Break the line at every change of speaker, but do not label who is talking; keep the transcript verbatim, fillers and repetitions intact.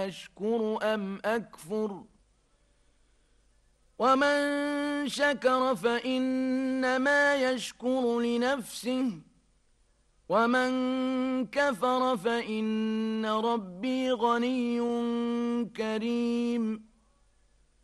أأشكر أم أكفر ومن شكر فإنما يشكر لنفسه ومن كفر فإن ربي غني كريم